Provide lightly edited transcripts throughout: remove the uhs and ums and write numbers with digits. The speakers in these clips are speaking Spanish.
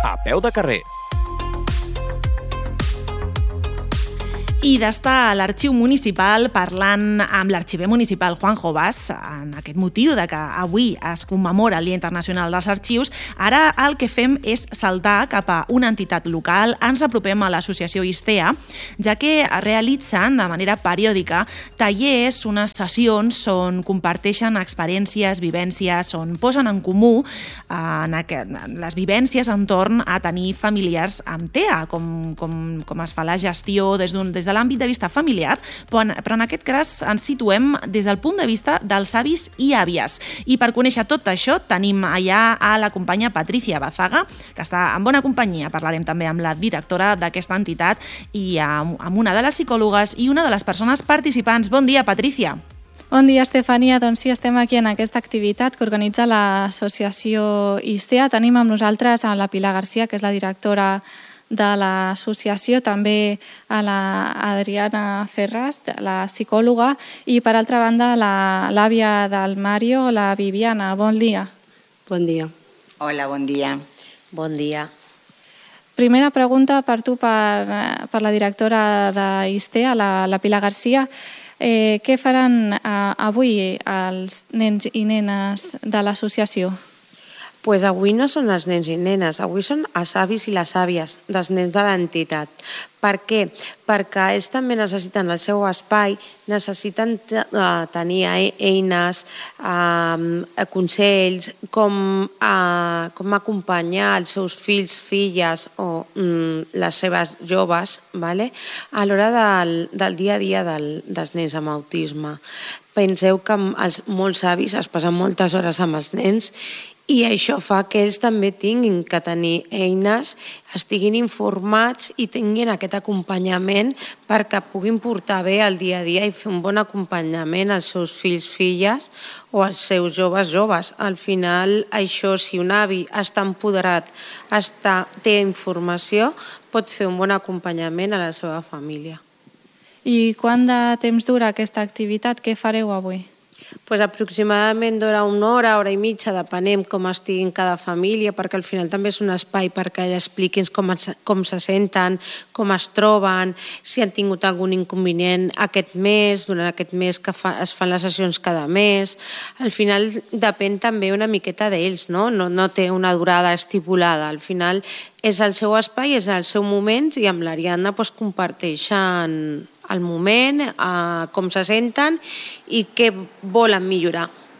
A peu de carrer. I d'estar a l'Arxiu Municipal parlant amb l'arxiver municipal Juanjo Bas en aquest motiu de que avui es commemora el Dia Internacional dels Arxius, ara el que fem és saltar cap a una entitat local, ens apropem a l'associació ISTEA, ja que realitzen de manera periòdica tallers, unes sessions on comparteixen experiències, vivències, on posen en comú les vivències entorn a tenir familiars amb TEA, com es fa la gestió des de l'àmbit de vista familiar, però en aquest cas ens situem des del punt de vista dels avis i àvies. I per conèixer tot això tenim allà a la companya Patricia Bazaga, que està en bona companyia. Parlarem també amb la directora d'aquesta entitat i amb una de les psicòlogues i una de les persones participants. Bon dia, Patricia. Bon dia, Estefania. Doncs sí, estem aquí en aquesta activitat que organitza l'associació ISTEA. Tenim amb nosaltres a la Pilar Garcia, que és la directora de l'associació, també a l'Adriana Ferraz, la psicòloga, i per altra banda l'àvia del Mario, la Viviana. Bon dia. Bon dia. Hola, bon dia. Bon dia. Primera pregunta per tu, per la directora d'ISTEA, la Pilar Garcia. Què faran avui els nens i nenes de l'associació? Pues avui no són els nens i nenes, avui són els avis i les àvies dels nens de l'entitat. Per què? Perquè ells també necessiten el seu espai, necessiten tenir eines, consells, com acompanyar els seus fills, filles o les seves joves a l'hora del dia a dia dels nens amb autisme. Penseu que molts avis es passen moltes hores amb els nens i això fa que ells també tinguin que tenir eines, estiguin informats i tinguin aquest acompanyament perquè puguin portar bé el dia a dia i fer un bon acompanyament als seus fills, filles o als seus joves. Al final, això, si un avi està empoderat, té informació, pot fer un bon acompanyament a la seva família. I quant de temps dura aquesta activitat? Què fareu avui? Pues aproximadament dura una hora i mitja, depenent com estigui cada família, perquè al final també és un espai perquè expliquin com se senten, com es troben, si han tingut algun inconvenient aquest mes, durant aquest mes que es fan les sessions cada mes. Al final depèn també una miqueta d'ells, no té una durada estipulada. Al final és el seu espai, és el seu moment i amb l'Ariadna comparteixen el moment, com se senten i què volen millorar.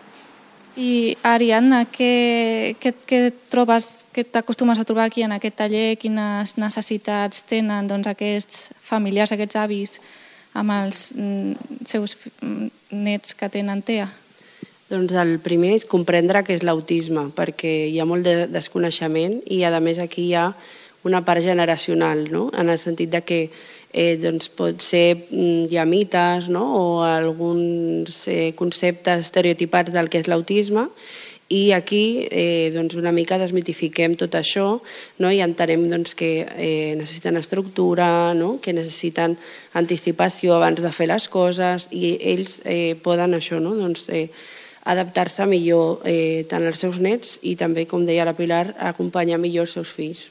I Ariadna, què trobes, què t'acostumes a trobar aquí en aquest taller? Quines necessitats tenen aquests familiars, aquests avis amb els seus nets que tenen TEA? Doncs el primer és comprendre què és l'autisme, perquè hi ha molt de desconeixement i a més aquí hi ha una part generacional, no? En el sentit de que pot ser hi ha mites o alguns conceptes estereotipats del que és l'autisme i aquí una mica desmitifiquem tot això i entenem que necessiten estructura, que necessiten anticipació abans de fer les coses i ells poden això, adaptar-se millor tant als seus nets i també, com deia la Pilar, acompanyar millor els seus fills.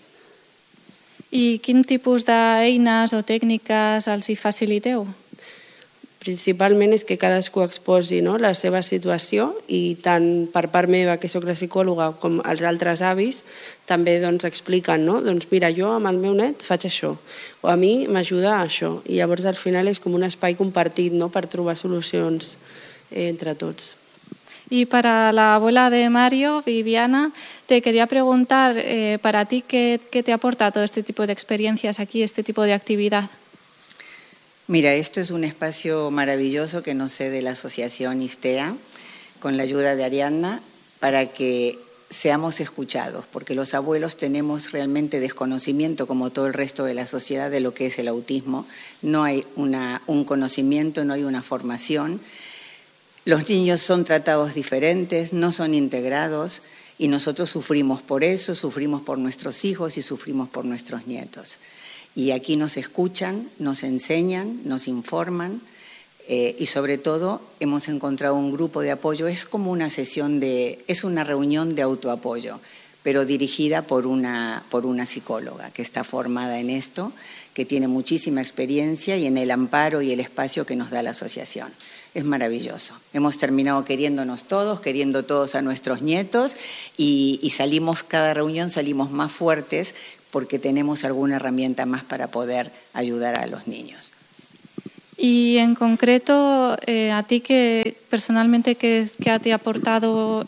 I quin tipus d'eines o tècniques els hi faciliteu? Principalment és que cadascú exposi la seva situació i tant per part meva, que soc la psicòloga, com els altres avis, també expliquen, mira, jo amb el meu net faig això, o a mi m'ajuda això. I llavors al final és com un espai compartit per trobar solucions entre tots. Y para la abuela de Mario, Viviana, te quería preguntar, para ti, ¿qué te aporta todo este tipo de experiencias aquí, este tipo de actividad? Mira, esto es un espacio maravilloso que nos cede la asociación ISTEA, con la ayuda de Ariadna, para que seamos escuchados, porque los abuelos tenemos realmente desconocimiento, como todo el resto de la sociedad, de lo que es el autismo. No hay un conocimiento, no hay una formación. Los niños son tratados diferentes, no son integrados y nosotros sufrimos por eso, sufrimos por nuestros hijos y sufrimos por nuestros nietos. Y aquí nos escuchan, nos enseñan, nos informan y sobre todo hemos encontrado un grupo de apoyo. Es como una sesión es una reunión de autoapoyo. pero dirigida por una psicóloga que está formada en esto, que tiene muchísima experiencia y en el amparo y el espacio que nos da la asociación. Es maravilloso. Hemos terminado queriéndonos todos, queriendo todos a nuestros nietos y salimos, cada reunión salimos más fuertes porque tenemos alguna herramienta más para poder ayudar a los niños. Y en concreto, a ti que personalmente, ¿qué te ha aportado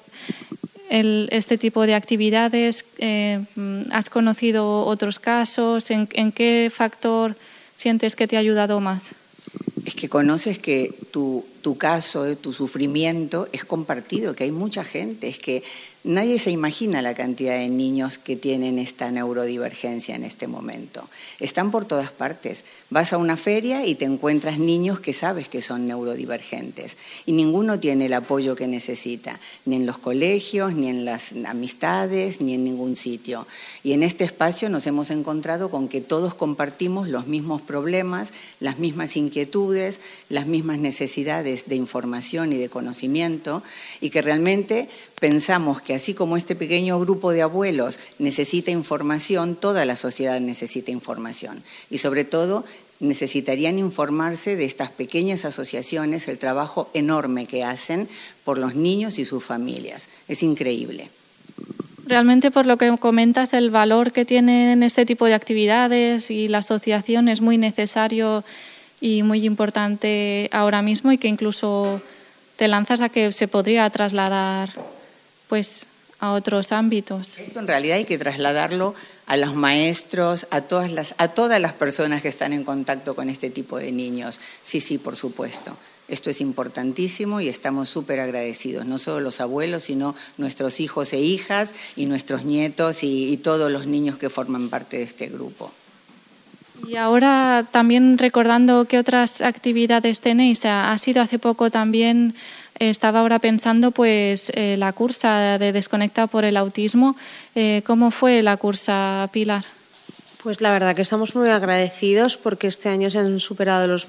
este tipo de actividades? ¿Has conocido otros casos? ¿En qué factor sientes que te ha ayudado más? Es que conoces que tu caso, tu sufrimiento es compartido, que hay mucha gente, es que nadie se imagina la cantidad de niños que tienen esta neurodivergencia en este momento. Están por todas partes. Vas a una feria y te encuentras niños que sabes que son neurodivergentes y ninguno tiene el apoyo que necesita, ni en los colegios, ni en las amistades, ni en ningún sitio. Y en este espacio nos hemos encontrado con que todos compartimos los mismos problemas, las mismas inquietudes, las mismas necesidades de información y de conocimiento, y que realmente pensamos que así como este pequeño grupo de abuelos necesita información, toda la sociedad necesita información. Y sobre todo necesitarían informarse de estas pequeñas asociaciones, el trabajo enorme que hacen por los niños y sus familias. Es increíble. Realmente, por lo que comentas, el valor que tienen este tipo de actividades y la asociación es muy necesario y muy importante ahora mismo, y que incluso te lanzas a que se podría trasladar pues a otros ámbitos. Esto en realidad hay que trasladarlo a los maestros, a todas las personas que están en contacto con este tipo de niños. Sí, por supuesto. Esto es importantísimo y estamos súper agradecidos, no solo los abuelos, sino nuestros hijos e hijas y nuestros nietos y todos los niños que forman parte de este grupo. Y ahora también recordando qué otras actividades tenéis, ha sido hace poco también, estaba ahora pensando pues la cursa de Desconecta por el Autismo. ¿Cómo fue la cursa, Pilar? Pues la verdad que estamos muy agradecidos porque este año se han superado los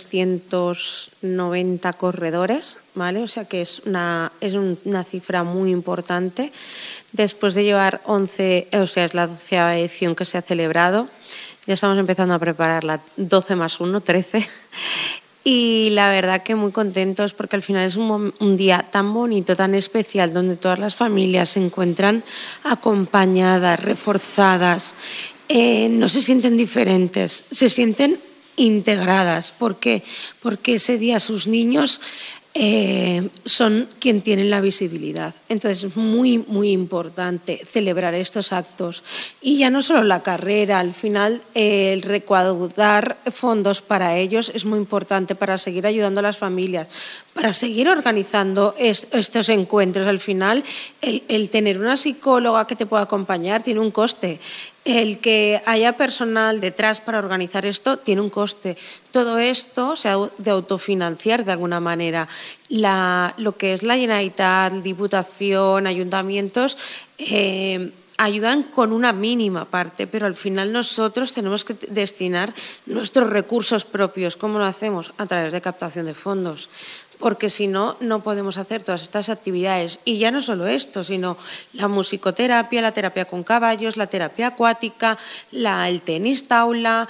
1.390 corredores, ¿vale? O sea que es una cifra muy importante. Después de llevar 11, o sea, es la 12ª edición que se ha celebrado. Ya estamos empezando a preparar la 12 más 1, 13. Y la verdad que muy contentos porque al final es un día tan bonito, tan especial, donde todas las familias se encuentran acompañadas, reforzadas, no se sienten diferentes, se sienten integradas. ¿Por qué? Porque ese día sus niños son quien tienen la visibilidad. Entonces es muy, muy importante celebrar estos actos. Y ya no solo la carrera, al final el recaudar fondos para ellos es muy importante para seguir ayudando a las familias, para seguir organizando estos encuentros. Al final el tener una psicóloga que te pueda acompañar tiene un coste. El que haya personal detrás para organizar esto tiene un coste. Todo esto se ha de autofinanciar de alguna manera. Lo que es la Generalitat, Diputación, ayuntamientos, ayudan con una mínima parte, pero al final nosotros tenemos que destinar nuestros recursos propios. ¿Cómo lo hacemos? A través de captación de fondos. Porque si no, no podemos hacer todas estas actividades. Y ya no solo esto, sino la musicoterapia, la terapia con caballos, la terapia acuática, el tenis taula.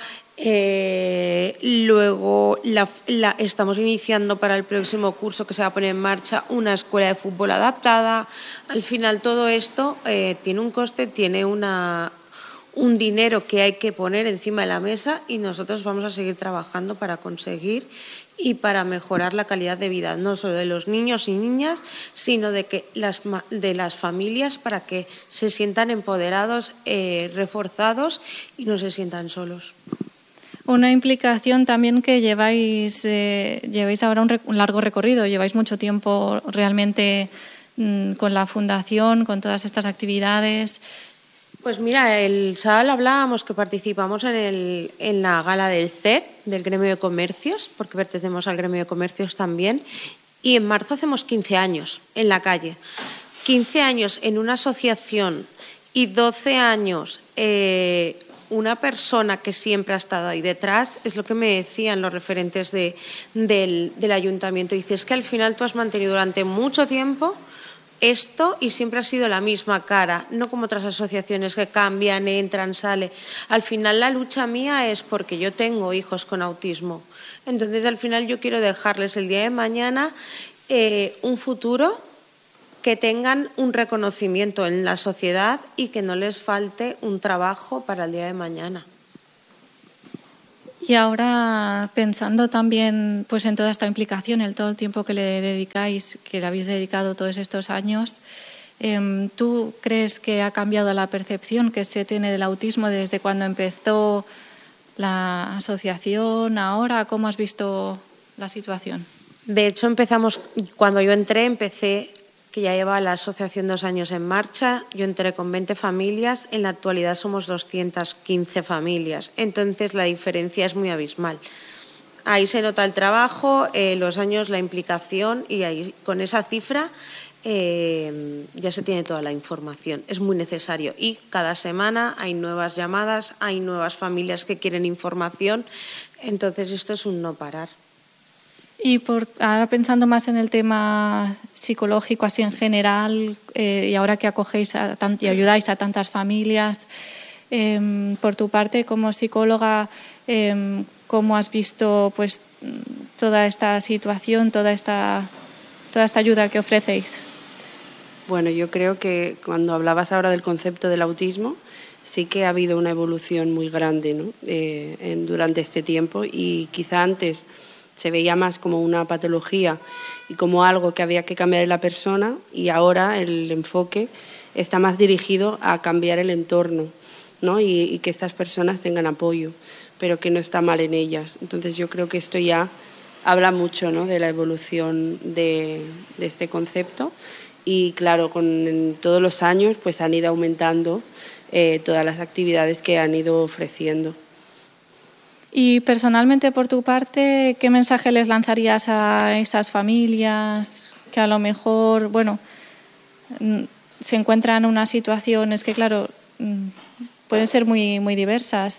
Luego estamos iniciando para el próximo curso que se va a poner en marcha una escuela de fútbol adaptada. Al final todo esto tiene un coste, tiene un dinero que hay que poner encima de la mesa, y nosotros vamos a seguir trabajando para conseguir y para mejorar la calidad de vida, no solo de los niños y niñas, sino de las familias, para que se sientan empoderados, reforzados y no se sientan solos. Una implicación también que lleváis ahora un largo recorrido, lleváis mucho tiempo realmente con la fundación, con todas estas actividades. Pues mira, el sábado hablábamos que participamos en la gala del CEC, del Gremio de Comercios, porque pertenecemos al Gremio de Comercios también, y en marzo hacemos 15 años en la calle. 15 años en una asociación y 12 años una persona que siempre ha estado ahí detrás, es lo que me decían los referentes del ayuntamiento. Dice, es que al final tú has mantenido durante mucho tiempo esto y siempre ha sido la misma cara, no como otras asociaciones que cambian, entran, salen. Al final la lucha mía es porque yo tengo hijos con autismo. Entonces al final yo quiero dejarles el día de mañana un futuro que tengan un reconocimiento en la sociedad y que no les falte un trabajo para el día de mañana. Y ahora, pensando también pues, en toda esta implicación, en todo el tiempo que le dedicáis, que le habéis dedicado todos estos años, ¿tú crees que ha cambiado la percepción que se tiene del autismo desde cuando empezó la asociación? Ahora, ¿cómo has visto la situación? De hecho, cuando yo empecé, que ya lleva la asociación 2 años en marcha, yo entré con 20 familias, en la actualidad somos 215 familias, entonces la diferencia es muy abismal. Ahí se nota el trabajo, los años, la implicación y ahí con esa cifra ya se tiene toda la información. Es muy necesario y cada semana hay nuevas llamadas, hay nuevas familias que quieren información, entonces esto es un no parar. Y ahora pensando más en el tema psicológico, así en general, y ahora que acogéis y ayudáis a tantas familias, por tu parte como psicóloga, ¿cómo has visto pues toda esta situación, toda esta ayuda que ofrecéis? Bueno, yo creo que cuando hablabas ahora del concepto del autismo, sí que ha habido una evolución muy grande, ¿no? Durante este tiempo y quizá antes se veía más como una patología y como algo que había que cambiar en la persona y ahora el enfoque está más dirigido a cambiar el entorno, ¿no? y que estas personas tengan apoyo, pero que no está mal en ellas. Entonces yo creo que esto ya habla mucho, ¿no? de la evolución de este concepto y claro, con todos los años pues han ido aumentando todas las actividades que han ido ofreciendo. Y personalmente, por tu parte, ¿qué mensaje les lanzarías a esas familias que a lo mejor, bueno, se encuentran en unas situaciones que, claro, pueden ser muy, muy diversas?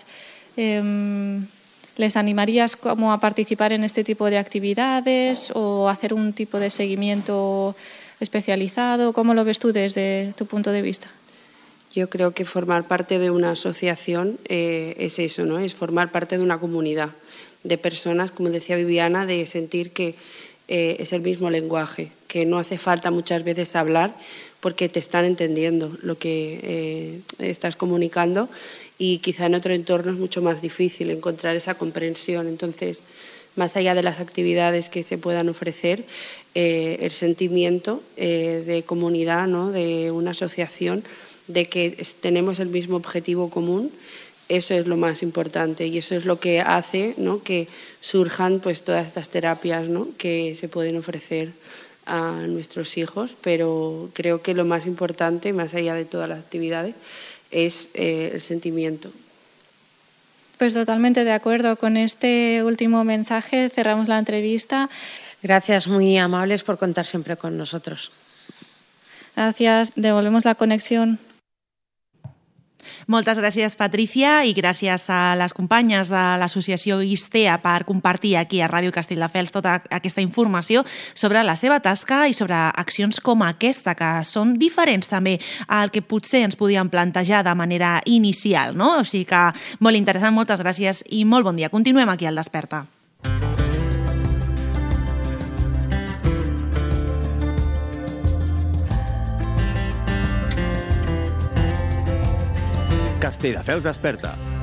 ¿Les animarías como a participar en este tipo de actividades o hacer un tipo de seguimiento especializado? ¿Cómo lo ves tú desde tu punto de vista? Yo creo que formar parte de una asociación es eso, ¿no? Es formar parte de una comunidad de personas, como decía Viviana, de sentir que es el mismo lenguaje, que no hace falta muchas veces hablar porque te están entendiendo lo que estás comunicando y quizá en otro entorno es mucho más difícil encontrar esa comprensión. Entonces, más allá de las actividades que se puedan ofrecer, el sentimiento de comunidad, ¿no? De una asociación, de que tenemos el mismo objetivo común, eso es lo más importante y eso es lo que hace, ¿no? que surjan pues, todas estas terapias, ¿no? que se pueden ofrecer a nuestros hijos, pero creo que lo más importante, más allá de todas las actividades, es el sentimiento. Pues totalmente de acuerdo. Con este último mensaje cerramos la entrevista. Gracias, muy amables por contar siempre con nosotros. Gracias, devolvemos la conexión. Moltes gràcies, Patrícia, i gràcies a les companyes de l'associació ISTEA per compartir aquí a Ràdio Castelldefels tota aquesta informació sobre la seva tasca i sobre accions com aquesta, que són diferents també al que potser ens podíem plantejar de manera inicial, no? O sigui que molt interessant, moltes gràcies i molt bon dia. Continuem aquí al Desperta. Castelldefels Desperta.